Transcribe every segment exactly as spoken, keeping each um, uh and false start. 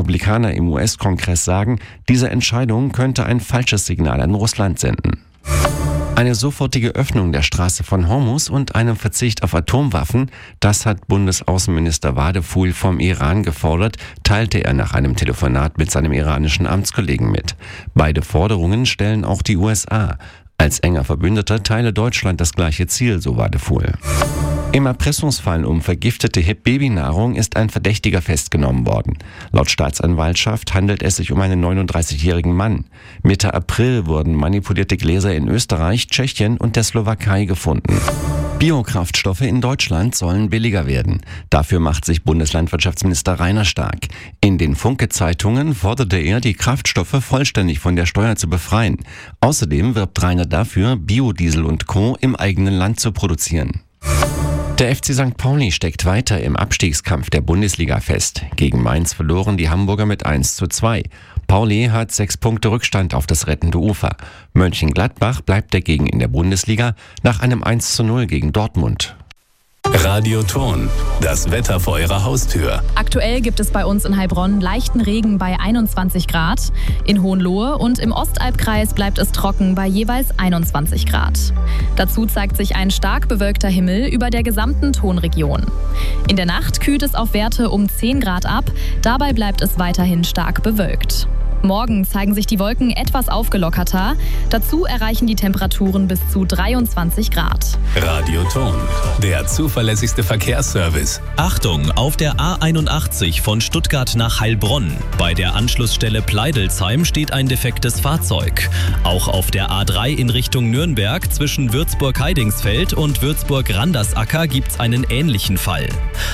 Republikaner im U S-Kongress sagen, diese Entscheidung könnte ein falsches Signal an Russland senden. Eine sofortige Öffnung der Straße von Hormuz und einem Verzicht auf Atomwaffen, das hat Bundesaußenminister Wadeful vom Iran gefordert, teilte er nach einem Telefonat mit seinem iranischen Amtskollegen mit. Beide Forderungen stellen auch die U S A. Als enger Verbündeter teile Deutschland das gleiche Ziel, so Wadeful. Im Erpressungsfall um vergiftete Babynahrung ist ein Verdächtiger festgenommen worden. Laut Staatsanwaltschaft handelt es sich um einen neununddreißigjährigen Mann. Mitte April wurden manipulierte Gläser in Österreich, Tschechien und der Slowakei gefunden. Biokraftstoffe in Deutschland sollen billiger werden. Dafür macht sich Bundeslandwirtschaftsminister Rainer stark. In den Funke-Zeitungen forderte er, die Kraftstoffe vollständig von der Steuer zu befreien. Außerdem wirbt Rainer dafür, Biodiesel und Co. im eigenen Land zu produzieren. Der F C Sankt Pauli steckt weiter im Abstiegskampf der Bundesliga fest. Gegen Mainz verloren die Hamburger mit eins zu zwei. Pauli hat sechs Punkte Rückstand auf das rettende Ufer. Mönchengladbach bleibt dagegen in der Bundesliga nach einem eins zu null gegen Dortmund. Radioton, das Wetter vor Ihrer Haustür. Aktuell gibt es bei uns in Heilbronn leichten Regen bei einundzwanzig Grad. In Hohenlohe und im Ostalbkreis bleibt es trocken bei jeweils einundzwanzig Grad. Dazu zeigt sich ein stark bewölkter Himmel über der gesamten Tonregion. In der Nacht kühlt es auf Werte um zehn Grad ab, dabei bleibt es weiterhin stark bewölkt. Morgen zeigen sich die Wolken etwas aufgelockerter. Dazu erreichen die Temperaturen bis zu dreiundzwanzig Grad. Radioton, der zuverlässigste Verkehrsservice. Achtung, auf der A einundachtzig von Stuttgart nach Heilbronn. Bei der Anschlussstelle Pleidelsheim steht ein defektes Fahrzeug. Auch auf der A drei in Richtung Nürnberg zwischen Würzburg-Heidingsfeld und Würzburg-Randersacker gibt's einen ähnlichen Fall.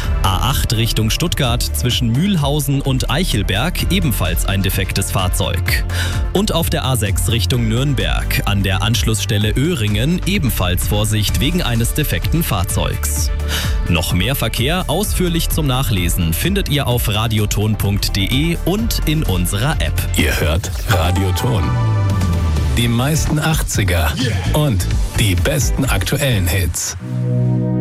A acht Richtung Stuttgart zwischen Mühlhausen und Eichelberg ebenfalls ein defektes Fahrzeug. Fahrzeug. Und auf der A sechs Richtung Nürnberg, an der Anschlussstelle Öhringen, ebenfalls Vorsicht wegen eines defekten Fahrzeugs. Noch mehr Verkehr ausführlich zum Nachlesen findet ihr auf radioton punkt de und in unserer App. Ihr hört Radioton. Die meisten achtziger und die besten aktuellen Hits.